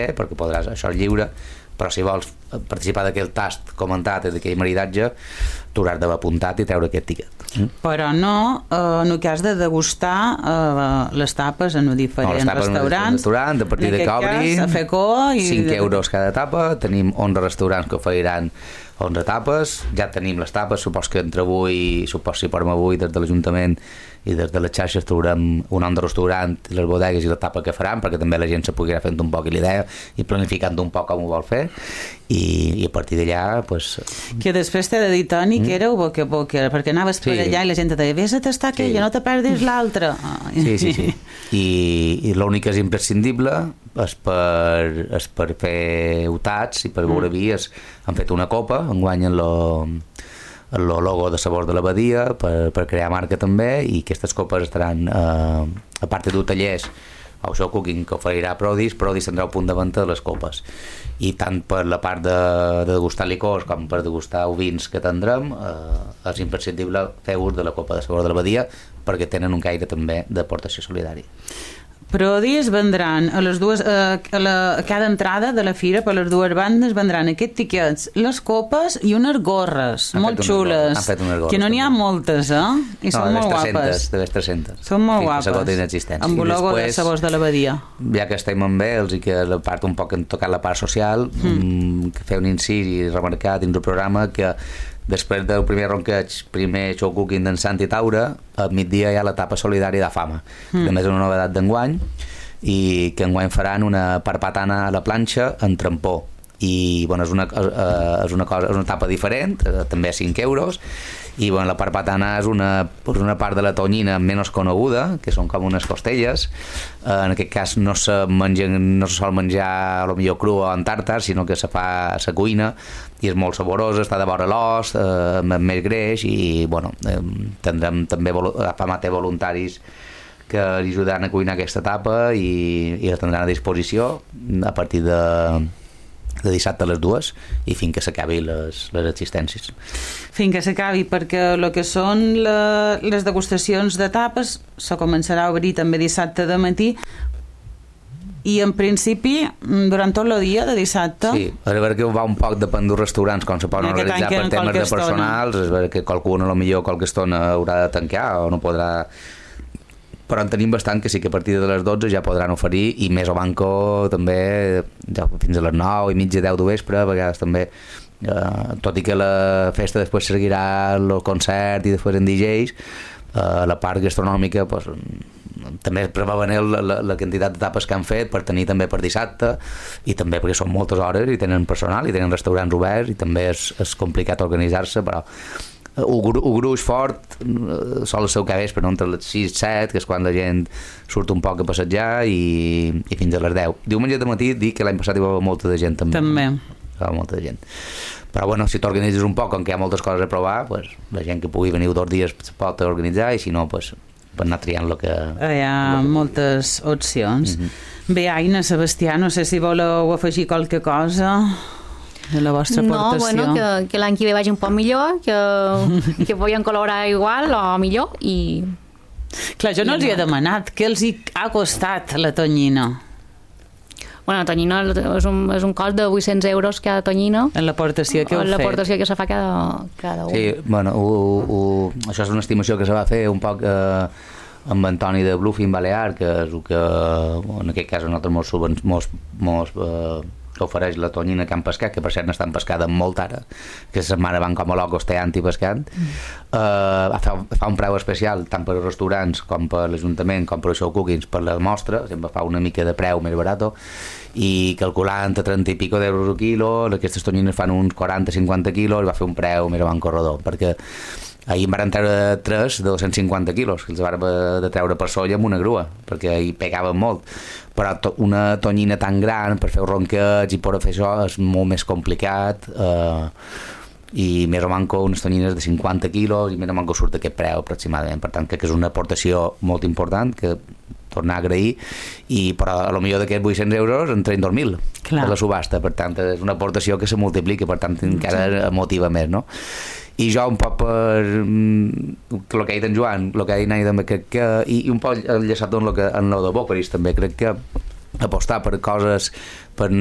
perquè podràs, això és lliure, però si vols participar d'aquell tast comentat i d'aquell maridatge, t'hauràs d'haver apuntat i treure aquest tiquet. Però no el cas de degustar les tapes en diferents restaurants. A partir de que obrin, a FECO, 5 euros cada tapa, tenim 11 restaurants que oferiran 11 tapes, ja tenim les tapes, supos que entre avui, si podem avui des de l'Ajuntament i des de les xarxes trobarem un nom de restaurant, les bodegues i la tapa que faran, perquè també la gent se pugui anar fent un poc l'idea i planificant un poc com ho vol fer, i a partir d'allà pues... Que després t'he de dir, Toni, que éreu boca a boca, perquè anaves per allà i la gent et deia, vés a tastar aquella, no te perdis l'altra. Sí. I l'únic que és imprescindible és per fer utats i per veure vies. Han fet una copa, enguany el logo de Sabors de l'Abadia per crear marca també, i aquestes copes estaran a part de tallers o show cooking que oferirà Prodis tindrà un punt de venda de les copes, i tant per la part de degustar licors com per degustar vins que tindrem és imprescindible fer ús de la copa de Sabors de l'Abadia, perquè tenen un caire també d'aportació solidària. Prodis vendran a les dues, a cada entrada de la fira, per les dues bandes vendran aquests tiquets, les copes i unes gorres molt xules, que no n'hi ha moltes, i són molt guapes. De les 300. Són molt guapes, amb el logo de Sabors de l'Abadia. Ja que estem amb ells i que la part un poc hem tocat la part social, que fer un incís i remarcar dins el programa que després del primer ronqueig, primer show cooking d'en Santi Taura, al migdia hi ha la tapa solidària de Fama, que a més és una novetat d'enguany, i que enguany faran una parpatana a la planxa en trampó, i bueno, és una tapa diferent, també a 5 euros, i bueno, la parpatana és una part de la tonyina menys coneguda, que són com unes costelles. En aquest cas no se sol menjar a lo millor cru o en tàrtar, sinó que se fa a la cuina i és molt saborosa, està de vora l'os, amb més greix, i bueno, tindrem també Fama té voluntaris que ajudaran a cuinar aquesta tapa i la tindran a disposició a partir de dissabte a les 2 i fins que s'acabi les existències. Fins que s'acabi, perquè el que són les degustacions de tapes se començarà a obrir també dissabte de matí, i en principi durant tot el dia de dissabte. Sí, a veure que va un poc depèn dels restaurants com se poden organitzar per temes de personals, és veure que qualcú a lo millor qualque estona haurà de tancar o no podrà, però en tenim bastant que sí que a partir de les 12 ja podran oferir, i més o banco també ja fins a les 9 i mitja, 10 de vespre, a vegades també, tot i que la festa després seguirà el concert i després en DJs, la part gastronòmica pues, també preveuen la quantitat de tapes que han fet per tenir també per dissabte, i també perquè són moltes hores i tenen personal i tenen restaurants oberts i també és complicat organitzar-se, però un gruix fort sol ser que vespre, entre les 6 i 7, que és quan la gent surt un poc a passejar, i fins a les 10. Diumenge de matí dic que l'any passat hi va haver molta de gent també. Hi va molta de gent. Però bueno, si t'organitzes un poc, on hi ha moltes coses a provar, pues, la gent que pugui venir 2 dies es pot organitzar, i si no, pues, per anar triant el que... Hi ha moltes opcions. Bé, Aina, Sebastià, no sé si voleu afegir qualque cosa de la vostra aportació. No, bueno, que l'any que ve vagi un poc millor, que puguem col·laborar igual o millor, i... Clar, jo no els hi he demanat, què els hi ha costat la tonyina? Bueno, la tonyina és un cost de 800 euros cada tonyina. En l'aportació que heu fet. L'aportació que se fa cada un. Sí, bueno, això és una estimació que se va fer un poc amb Antoni de Bluefin Balear, que és el que en aquest cas a nosaltres mos ofereix la tonyina que han pescat, que per cert n'estan pescada molt ara, que sa mare van com a locos teant i pescant. Fa un preu especial tant per als restaurants com per l'Ajuntament com per als show cookings, per la mostra, sempre fa una mica de preu més barat, i calculant a 30 i pico d'euros el quilo, aquestes tonyines fan uns 40-50 quilos, va fer un preu més avant corredor, perquè ahir em van treure 3 de 250 quilos, que els van de treure per solla amb una grua, perquè ahir pegaven molt, però una tonyina tan gran per fer ronquets i per fer això és molt més complicat, i més o manco unes tonyines de 50 quilos i més o manco surt aquest preu aproximadament. Per tant, crec que és una aportació molt important que tornar a agrair, però a lo millor d'aquests 800 euros en traiem 2.000 de la subhasta, per tant és una aportació que se multiplica, per tant encara motiva més, no? I jo un poc per el que ha dit en Joan, el que ha dit Nani també, crec que, i un poc enllaçat en lo de Bocaris també, crec que apostar per coses, per